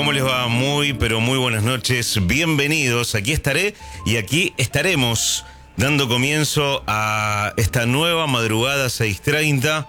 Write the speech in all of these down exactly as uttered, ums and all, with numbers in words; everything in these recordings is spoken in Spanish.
¿Cómo les va? Muy, pero muy buenas noches. Bienvenidos. Aquí estaré y aquí estaremos dando comienzo a esta nueva madrugada seis treinta,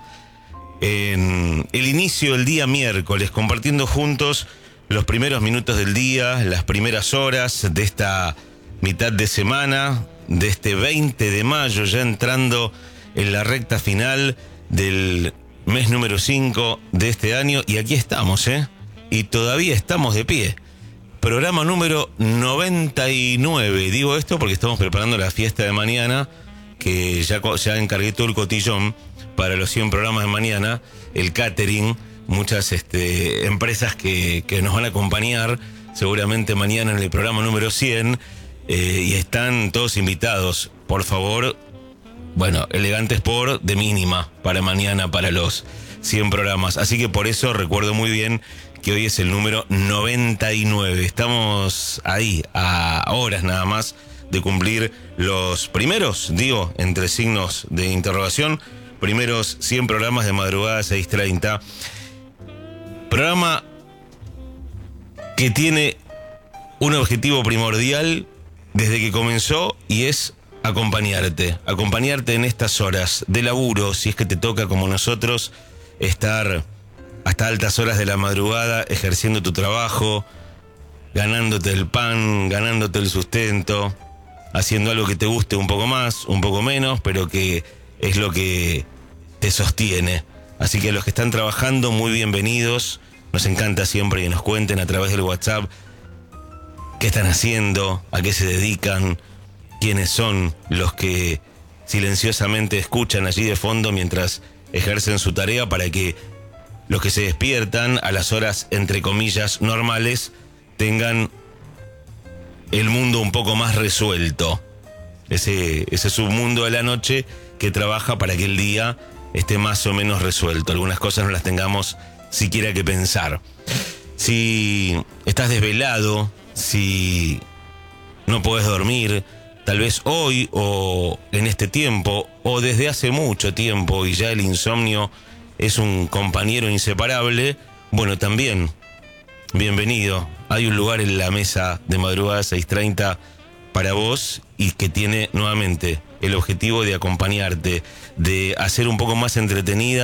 en el inicio del día miércoles, compartiendo juntos los primeros minutos del día, las primeras horas de esta mitad de semana, de este veinte de mayo, ya entrando en la recta final del mes número cinco de este año. Y aquí estamos, ¿eh? Y todavía estamos de pie. Programa número noventa y nueve. Digo esto porque estamos preparando la fiesta de mañana, que ya, ya encargué todo el cotillón para los cien programas de mañana, el catering, muchas este, empresas que, que nos van a acompañar seguramente mañana en el programa número cien, eh, y están todos invitados. Por favor, bueno, elegantes por de mínima para mañana, para los cien programas. Así que por eso recuerdo muy bien que hoy es el número noventa y nueve. Estamos ahí, a horas nada más de cumplir los primeros, digo, entre signos de interrogación, primeros cien programas de madrugada seis treinta. Programa que tiene un objetivo primordial desde que comenzó, y es acompañarte, acompañarte en estas horas de laburo, si es que te toca, como nosotros, estar hasta altas horas de la madrugada ejerciendo tu trabajo, ganándote el pan, ganándote el sustento, haciendo algo que te guste un poco más, un poco menos, pero que es lo que te sostiene. Así que a los que están trabajando, muy bienvenidos. Nos encanta siempre que nos cuenten a través del WhatsApp qué están haciendo, a qué se dedican, quiénes son los que silenciosamente escuchan allí de fondo mientras ejercen su tarea, para que los que se despiertan a las horas, entre comillas, normales, tengan el mundo un poco más resuelto. Ese, ese submundo de la noche que trabaja para que el día esté más o menos resuelto. Algunas cosas no las tengamos siquiera que pensar. Si estás desvelado, si no podés dormir, tal vez hoy o en este tiempo, o desde hace mucho tiempo, y ya el insomnio es un compañero inseparable, bueno, también, bienvenido. Hay un lugar en la mesa de madrugada seis treinta para vos, y que tiene nuevamente el objetivo de acompañarte, de hacer un poco más entretenida